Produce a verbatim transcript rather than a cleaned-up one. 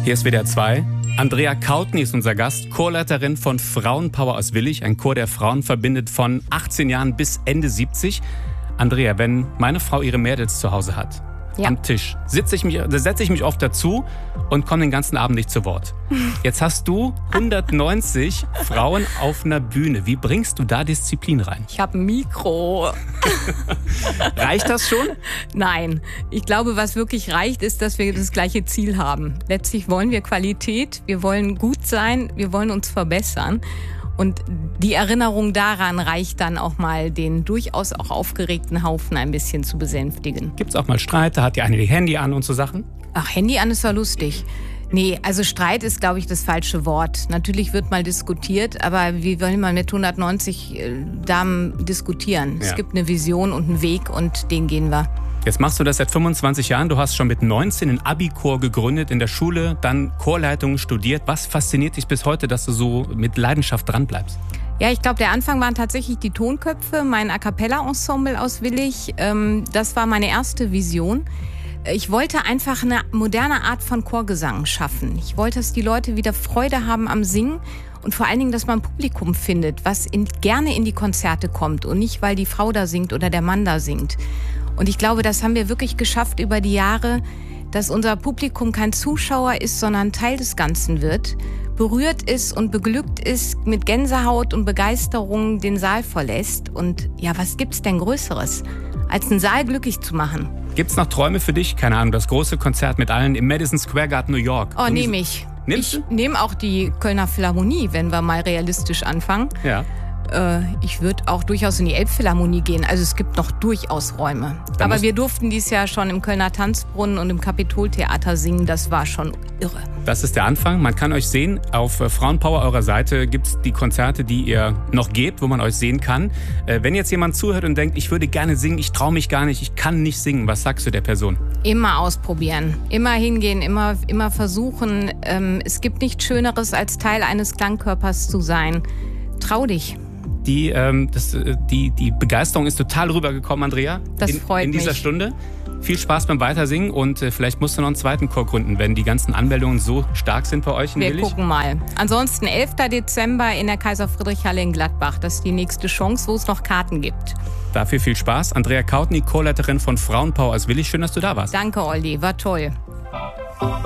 Hier ist W D R zwei. Andrea Kautny ist unser Gast, Chorleiterin von Frauenpower aus Willich, ein Chor, der Frauen verbindet von achtzehn Jahren bis Ende siebzig. Andrea, wenn meine Frau ihre Mädels zu Hause hat, ja, am Tisch, sitze ich mich, setze ich mich oft dazu und komme den ganzen Abend nicht zu Wort. Jetzt hast du hundertneunzig Frauen auf einer Bühne. Wie bringst du da Disziplin rein? Ich habe ein Mikro. Reicht das schon? Nein. Ich glaube, was wirklich reicht, ist, dass wir das gleiche Ziel haben. Letztlich wollen wir Qualität, wir wollen gut sein, wir wollen uns verbessern. Und die Erinnerung daran reicht dann auch mal, den durchaus auch aufgeregten Haufen ein bisschen zu besänftigen. Gibt's auch mal Streit? Da hat die eine die Handy an und so Sachen? Ach, Handy an ist ja lustig. Nee, also Streit ist, glaube ich, das falsche Wort. Natürlich wird mal diskutiert, aber wie will man mit hundertneunzig Damen diskutieren? Ja. Es gibt eine Vision und einen Weg und den gehen wir. Jetzt machst du das seit fünfundzwanzig Jahren. Du hast schon mit neunzehn einen Abi-Chor gegründet in der Schule, dann Chorleitung studiert. Was fasziniert dich bis heute, dass du so mit Leidenschaft dranbleibst? Ja, ich glaube, der Anfang waren tatsächlich die Tonköpfe, mein A-Cappella-Ensemble aus Willich. Das war meine erste Vision. Ich wollte einfach eine moderne Art von Chorgesang schaffen. Ich wollte, dass die Leute wieder Freude haben am Singen und vor allen Dingen, dass man ein Publikum findet, was in, gerne in die Konzerte kommt und nicht, weil die Frau da singt oder der Mann da singt. Und ich glaube, das haben wir wirklich geschafft über die Jahre, dass unser Publikum kein Zuschauer ist, sondern Teil des Ganzen wird, berührt ist und beglückt ist, mit Gänsehaut und Begeisterung den Saal verlässt. Und ja, was gibt's denn Größeres, als einen Saal glücklich zu machen? Gibt's noch Träume für dich? Keine Ahnung, das große Konzert mit allen im Madison Square Garden, New York. Oh, nehme ich. Nimmst du? Ich nehme auch die Kölner Philharmonie, wenn wir mal realistisch anfangen. Ja. Ich würde auch durchaus in die Elbphilharmonie gehen. Also es gibt noch durchaus Räume. Da Aber wir durften dieses Jahr schon im Kölner Tanzbrunnen und im Kapitoltheater singen. Das war schon irre. Das ist der Anfang. Man kann euch sehen. Auf Frauenpower eurer Seite gibt es die Konzerte, die ihr noch gebt, wo man euch sehen kann. Wenn jetzt jemand zuhört und denkt, ich würde gerne singen, ich traue mich gar nicht, ich kann nicht singen, was sagst du der Person? Immer ausprobieren. Immer hingehen, immer, immer versuchen. Es gibt nichts Schöneres, als Teil eines Klangkörpers zu sein. Trau dich. Die, ähm, das, die, die Begeisterung ist total rübergekommen, Andrea. Das in, freut in dieser mich. Stunde. Viel Spaß beim Weitersingen und äh, vielleicht musst du noch einen zweiten Chor gründen, wenn die ganzen Anmeldungen so stark sind bei euch in Wir Willich. gucken mal. Ansonsten elfter Dezember in der Kaiser-Friedrich-Halle in Gladbach. Das ist die nächste Chance, wo es noch Karten gibt. Dafür viel Spaß. Andrea Kautny, Chorleiterin von Frauenpower aus Willich. Schön, dass du da warst. Danke, Olli. War toll.